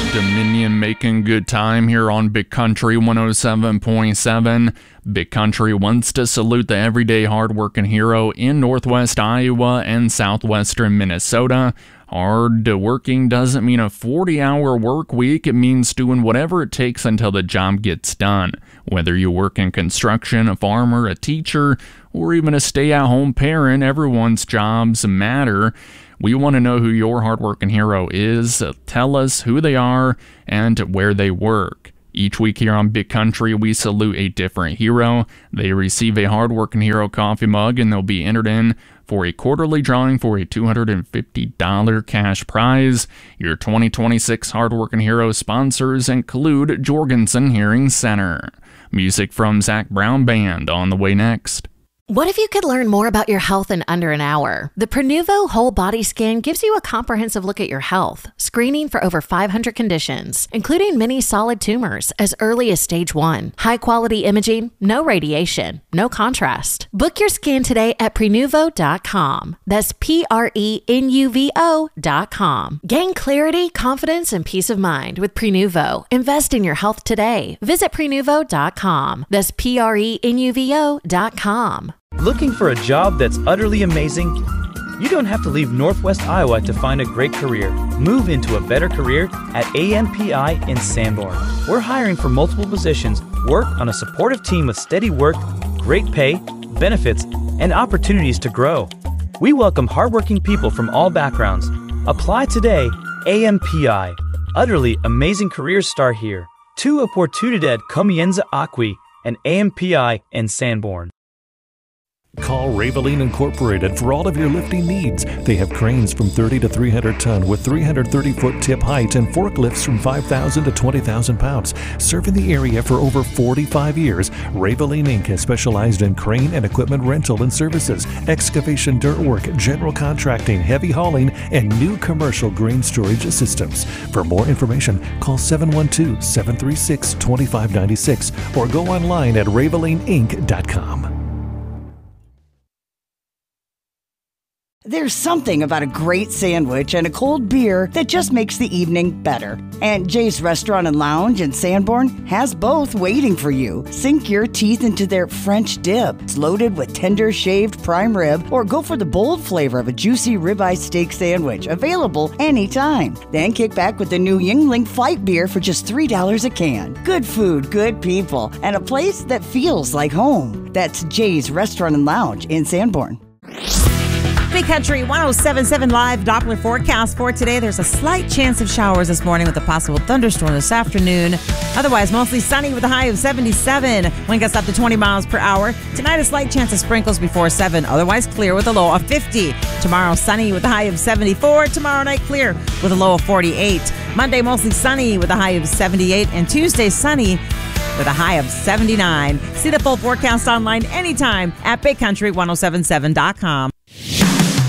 Dominion making good time here on Big Country 107.7. Big Country wants to salute the everyday hardworking hero in Northwest Iowa and Southwestern Minnesota. Hard working doesn't mean a 40-hour work week. It means doing whatever it takes until the job gets done. Whether you work in construction, a farmer, a teacher, or even a stay-at-home parent, everyone's jobs matter. We want to know who your hardworking hero is. Tell us who they are and where they work. Each week here on Big Country, we salute a different hero. They receive a hardworking hero coffee mug, and they'll be entered in for a quarterly drawing for a $250 cash prize. Your 2026 hardworking hero sponsors include Jorgensen Hearing Center. Music from Zach Brown Band on the way next. What if you could learn more about your health in under an hour? The Prenuvo Whole Body Scan gives you a comprehensive look at your health, screening for over 500 conditions, including many solid tumors as early as stage 1. High-quality imaging, no radiation, no contrast. Book your scan today at Prenuvo.com. That's Prenuvo.com. Gain clarity, confidence, and peace of mind with Prenuvo. Invest in your health today. Visit Prenuvo.com. That's Prenuvo.com. Looking for a job that's utterly amazing? You don't have to leave Northwest Iowa to find a great career. Move into a better career at AMPI in Sanborn. We're hiring for multiple positions, work on a supportive team with steady work, great pay, benefits, and opportunities to grow. We welcome hardworking people from all backgrounds. Apply today. AMPI. Utterly amazing careers start here. Tu oportunidad comienza aquí and AMPI in Sanborn. Call Raveline Incorporated for all of your lifting needs. They have cranes from 30 to 300 ton with 330-foot tip height and forklifts from 5,000 to 20,000 pounds. Serving the area for over 45 years, Raveline Inc. has specialized in crane and equipment rental and services, excavation dirt work, general contracting, heavy hauling, and new commercial grain storage systems. For more information, call 712-736-2596 or go online at ravelineinc.com. There's something about a great sandwich and a cold beer that just makes the evening better. And Jay's Restaurant and Lounge in Sanborn has both waiting for you. Sink your teeth into their French dip. It's loaded with tender shaved prime rib, or go for the bold flavor of a juicy ribeye steak sandwich, available anytime. Then kick back with the new Yuengling Flight beer for just $3 a can. Good food, good people, and a place that feels like home. That's Jay's Restaurant and Lounge in Sanborn. Big Country 107.7 live Doppler forecast for today. There's a slight chance of showers this morning with a possible thunderstorm this afternoon. Otherwise, mostly sunny with a high of 77. Wind gusts up to 20 miles per hour. Tonight, a slight chance of sprinkles before 7. Otherwise, clear with a low of 50. Tomorrow, sunny with a high of 74. Tomorrow night, clear with a low of 48. Monday, mostly sunny with a high of 78. And Tuesday, sunny with a high of 79. See the full forecast online anytime at BigCountry1077.com.